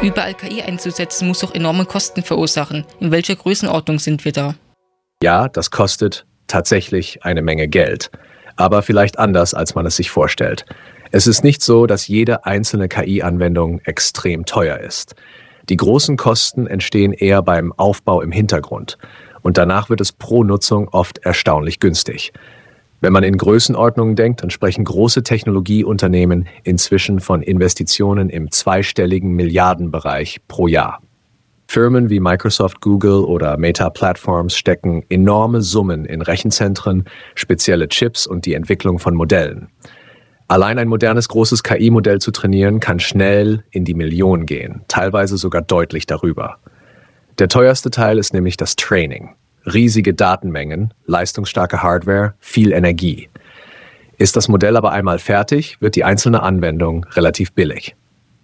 Überall KI einzusetzen, muss auch enorme Kosten verursachen. In welcher Größenordnung sind wir da? Ja, das kostet tatsächlich eine Menge Geld. Aber vielleicht anders, als man es sich vorstellt. Es ist nicht so, dass jede einzelne KI-Anwendung extrem teuer ist. Die großen Kosten entstehen eher beim Aufbau im Hintergrund. Und danach wird es pro Nutzung oft erstaunlich günstig. Wenn man in Größenordnungen denkt, dann sprechen große Technologieunternehmen inzwischen von Investitionen im zweistelligen Milliardenbereich pro Jahr. Firmen wie Microsoft, Google oder Meta Platforms stecken enorme Summen in Rechenzentren, spezielle Chips und die Entwicklung von Modellen. Allein ein modernes großes KI-Modell zu trainieren, kann schnell in die Millionen gehen, teilweise sogar deutlich darüber. Der teuerste Teil ist nämlich das Training. Riesige Datenmengen, leistungsstarke Hardware, viel Energie. Ist das Modell aber einmal fertig, wird die einzelne Anwendung relativ billig.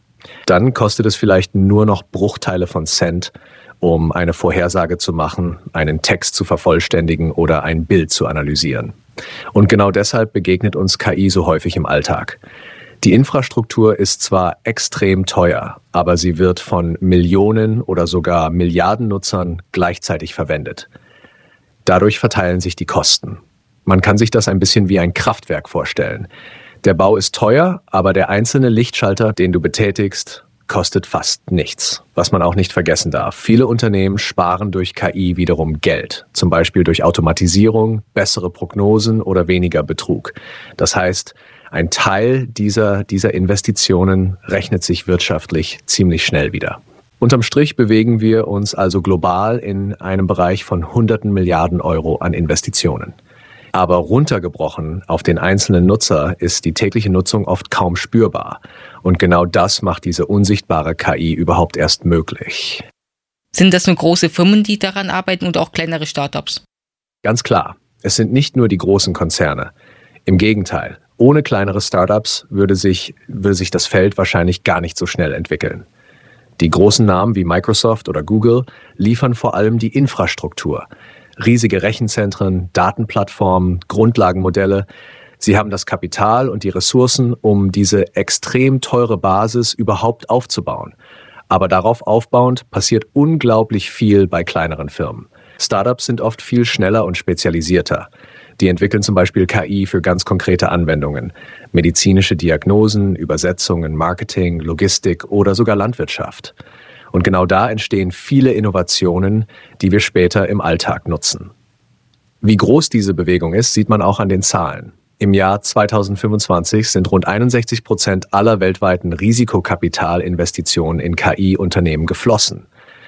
Dann kostet es vielleicht nur noch Bruchteile von Cent, um eine Vorhersage zu machen, einen Text zu vervollständigen oder ein Bild zu analysieren. Und genau deshalb begegnet uns KI so häufig im Alltag. Die Infrastruktur ist zwar extrem teuer, aber sie wird von Millionen oder sogar Milliarden Nutzern gleichzeitig verwendet. Dadurch verteilen sich die Kosten. Man kann sich das ein bisschen wie ein Kraftwerk vorstellen. Der Bau ist teuer, aber der einzelne Lichtschalter, den du betätigst, kostet fast nichts. Was man auch nicht vergessen darf. Viele Unternehmen sparen durch KI wiederum Geld. Zum Beispiel durch Automatisierung, bessere Prognosen oder weniger Betrug. Das heißt, ein Teil dieser Investitionen rechnet sich wirtschaftlich ziemlich schnell wieder. Unterm Strich bewegen wir uns also global in einem Bereich von hunderten Milliarden Euro an Investitionen. Aber runtergebrochen auf den einzelnen Nutzer ist die tägliche Nutzung oft kaum spürbar. Und genau das macht diese unsichtbare KI überhaupt erst möglich. Sind das nur große Firmen, die daran arbeiten oder auch kleinere Startups? Ganz klar, es sind nicht nur die großen Konzerne. Im Gegenteil, ohne kleinere Startups würde sich das Feld wahrscheinlich gar nicht so schnell entwickeln. Die großen Namen wie Microsoft oder Google liefern vor allem die Infrastruktur. Riesige Rechenzentren, Datenplattformen, Grundlagenmodelle. Sie haben das Kapital und die Ressourcen, um diese extrem teure Basis überhaupt aufzubauen. Aber darauf aufbauend passiert unglaublich viel bei kleineren Firmen. Startups sind oft viel schneller und spezialisierter. Die entwickeln zum Beispiel KI für ganz konkrete Anwendungen. Medizinische Diagnosen, Übersetzungen, Marketing, Logistik oder sogar Landwirtschaft. Und genau da entstehen viele Innovationen, die wir später im Alltag nutzen. Wie groß diese Bewegung ist, sieht man auch an den Zahlen. Im Jahr 2025 sind rund 61% aller weltweiten Risikokapitalinvestitionen in KI-Unternehmen geflossen.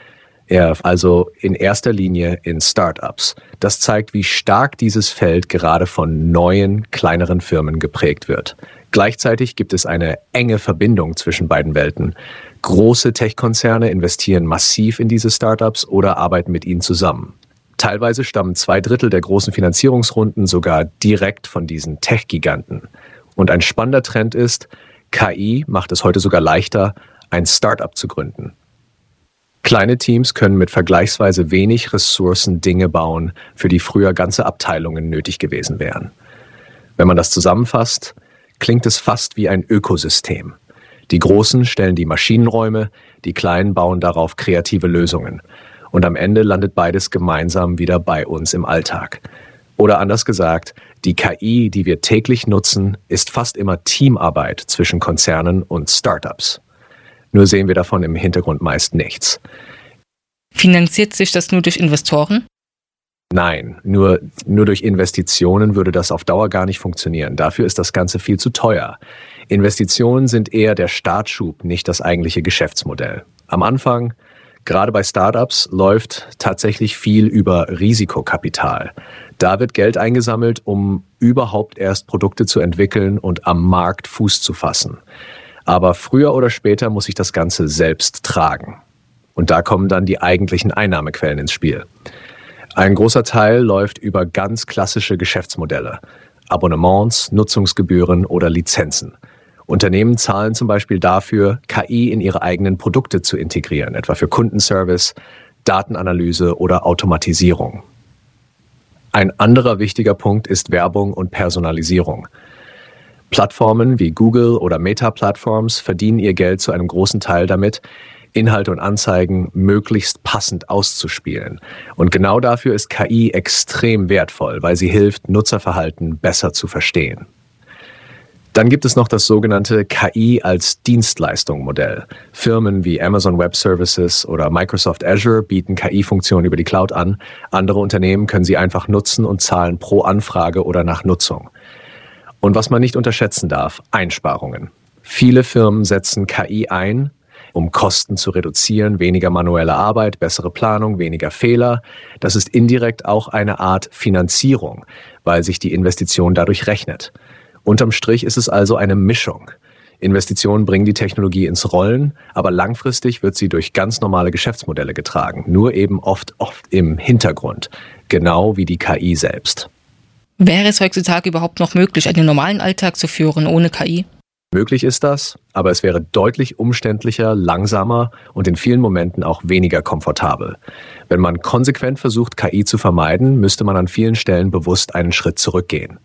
Also in erster Linie in Startups. Das zeigt, wie stark dieses Feld gerade von neuen, kleineren Firmen geprägt wird. Gleichzeitig gibt es eine enge Verbindung zwischen beiden Welten. Große Tech-Konzerne investieren massiv in diese Startups oder arbeiten mit ihnen zusammen. Teilweise stammen 2/3 der großen Finanzierungsrunden sogar direkt von diesen Tech-Giganten. Und ein spannender Trend ist, KI macht es heute sogar leichter, ein Startup zu gründen. Kleine Teams können mit vergleichsweise wenig Ressourcen Dinge bauen, für die früher ganze Abteilungen nötig gewesen wären. Wenn man das zusammenfasst, klingt es fast wie ein Ökosystem. Die Großen stellen die Maschinenräume, die Kleinen bauen darauf kreative Lösungen. Und am Ende landet beides gemeinsam wieder bei uns im Alltag. Oder anders gesagt, die KI, die wir täglich nutzen, ist fast immer Teamarbeit zwischen Konzernen und Startups. Nur sehen wir davon im Hintergrund meist nichts. Finanziert sich das nur durch Investoren? Nein, nur durch Investitionen würde das auf Dauer gar nicht funktionieren. Dafür ist das Ganze viel zu teuer. Investitionen sind eher der Startschub, nicht das eigentliche Geschäftsmodell. Am Anfang, gerade bei Startups, läuft tatsächlich viel über Risikokapital. Da wird Geld eingesammelt, um überhaupt erst Produkte zu entwickeln und am Markt Fuß zu fassen. Aber früher oder später muss ich das Ganze selbst tragen. Und da kommen dann die eigentlichen Einnahmequellen ins Spiel. Ein großer Teil läuft über ganz klassische Geschäftsmodelle, Abonnements, Nutzungsgebühren oder Lizenzen. Unternehmen zahlen zum Beispiel dafür, KI in ihre eigenen Produkte zu integrieren, etwa für Kundenservice, Datenanalyse oder Automatisierung. Ein anderer wichtiger Punkt ist Werbung und Personalisierung. Plattformen wie Google oder Meta-Plattforms verdienen ihr Geld zu einem großen Teil damit, Inhalte und Anzeigen möglichst passend auszuspielen. Und genau dafür ist KI extrem wertvoll, weil sie hilft, Nutzerverhalten besser zu verstehen. Dann gibt es noch das sogenannte KI als Dienstleistung-Modell. Firmen wie Amazon Web Services oder Microsoft Azure bieten KI-Funktionen über die Cloud an. Andere Unternehmen können sie einfach nutzen und zahlen pro Anfrage oder nach Nutzung. Und was man nicht unterschätzen darf, Einsparungen. Viele Firmen setzen KI ein, um Kosten zu reduzieren, weniger manuelle Arbeit, bessere Planung, weniger Fehler. Das ist indirekt auch eine Art Finanzierung, weil sich die Investition dadurch rechnet. Unterm Strich ist es also eine Mischung. Investitionen bringen die Technologie ins Rollen, aber langfristig wird sie durch ganz normale Geschäftsmodelle getragen, nur eben oft im Hintergrund, genau wie die KI selbst. Wäre es heutzutage überhaupt noch möglich, einen normalen Alltag zu führen ohne KI? Möglich ist das, aber es wäre deutlich umständlicher, langsamer und in vielen Momenten auch weniger komfortabel. Wenn man konsequent versucht, KI zu vermeiden, müsste man an vielen Stellen bewusst einen Schritt zurückgehen.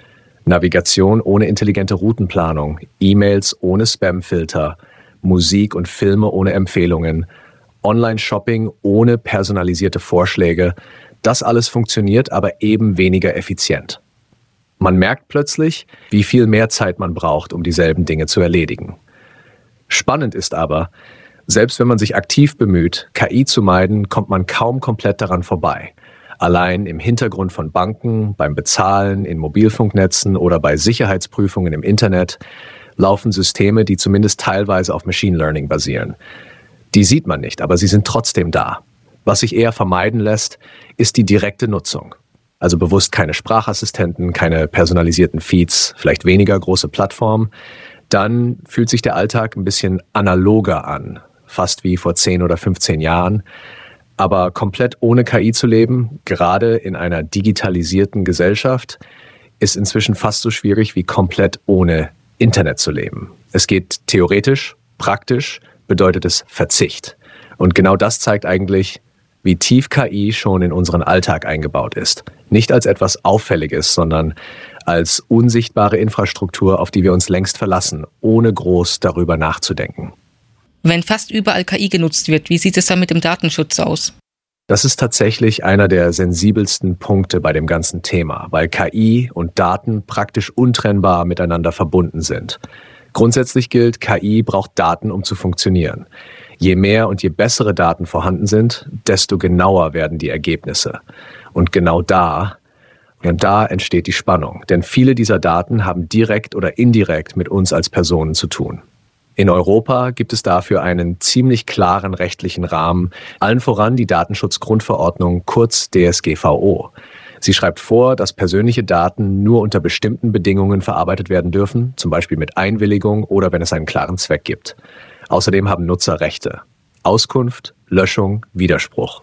Navigation ohne intelligente Routenplanung, E-Mails ohne Spamfilter, Musik und Filme ohne Empfehlungen, Online-Shopping ohne personalisierte Vorschläge, das alles funktioniert, aber eben weniger effizient. Man merkt plötzlich, wie viel mehr Zeit man braucht, um dieselben Dinge zu erledigen. Spannend ist aber, selbst wenn man sich aktiv bemüht, KI zu meiden, kommt man kaum komplett daran vorbei. Allein im Hintergrund von Banken, beim Bezahlen, in Mobilfunknetzen oder bei Sicherheitsprüfungen im Internet laufen Systeme, die zumindest teilweise auf Machine Learning basieren. Die sieht man nicht, aber sie sind trotzdem da. Was sich eher vermeiden lässt, ist die direkte Nutzung. Also bewusst keine Sprachassistenten, keine personalisierten Feeds, vielleicht weniger große Plattformen. Dann fühlt sich der Alltag ein bisschen analoger an, fast wie vor 10 oder 15 Jahren. Aber komplett ohne KI zu leben, gerade in einer digitalisierten Gesellschaft, ist inzwischen fast so schwierig wie komplett ohne Internet zu leben. Es geht theoretisch, praktisch bedeutet es Verzicht. Und genau das zeigt eigentlich, wie tief KI schon in unseren Alltag eingebaut ist. Nicht als etwas Auffälliges, sondern als unsichtbare Infrastruktur, auf die wir uns längst verlassen, ohne groß darüber nachzudenken. Wenn fast überall KI genutzt wird, wie sieht es dann mit dem Datenschutz aus? Das ist tatsächlich einer der sensibelsten Punkte bei dem ganzen Thema, weil KI und Daten praktisch untrennbar miteinander verbunden sind. Grundsätzlich gilt, KI braucht Daten, um zu funktionieren. Je mehr und je bessere Daten vorhanden sind, desto genauer werden die Ergebnisse. Und genau da entsteht die Spannung. Denn viele dieser Daten haben direkt oder indirekt mit uns als Personen zu tun. In Europa gibt es dafür einen ziemlich klaren rechtlichen Rahmen, allen voran die Datenschutzgrundverordnung, kurz DSGVO. Sie schreibt vor, dass persönliche Daten nur unter bestimmten Bedingungen verarbeitet werden dürfen, zum Beispiel mit Einwilligung oder wenn es einen klaren Zweck gibt. Außerdem haben Nutzer Rechte: Auskunft, Löschung, Widerspruch.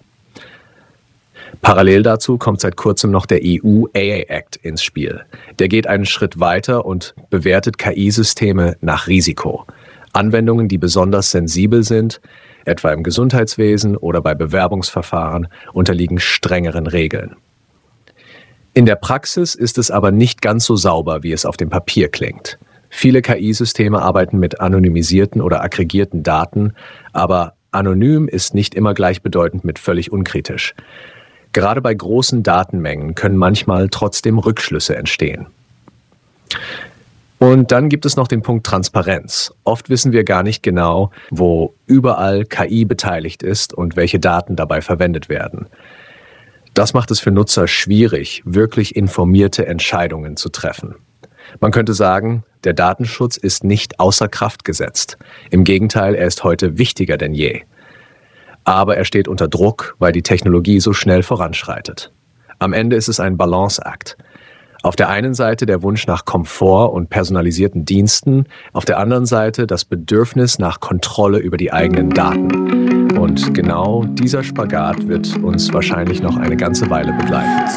Parallel dazu kommt seit kurzem noch der EU AI Act ins Spiel. Der geht einen Schritt weiter und bewertet KI-Systeme nach Risiko. Anwendungen, die besonders sensibel sind, etwa im Gesundheitswesen oder bei Bewerbungsverfahren, unterliegen strengeren Regeln. In der Praxis ist es aber nicht ganz so sauber, wie es auf dem Papier klingt. Viele KI-Systeme arbeiten mit anonymisierten oder aggregierten Daten, aber anonym ist nicht immer gleichbedeutend mit völlig unkritisch. Gerade bei großen Datenmengen können manchmal trotzdem Rückschlüsse entstehen. Und dann gibt es noch den Punkt Transparenz. Oft wissen wir gar nicht genau, wo überall KI beteiligt ist und welche Daten dabei verwendet werden. Das macht es für Nutzer schwierig, wirklich informierte Entscheidungen zu treffen. Man könnte sagen, der Datenschutz ist nicht außer Kraft gesetzt. Im Gegenteil, er ist heute wichtiger denn je. Aber er steht unter Druck, weil die Technologie so schnell voranschreitet. Am Ende ist es ein Balanceakt. Auf der einen Seite der Wunsch nach Komfort und personalisierten Diensten, auf der anderen Seite das Bedürfnis nach Kontrolle über die eigenen Daten. Und genau dieser Spagat wird uns wahrscheinlich noch eine ganze Weile begleiten.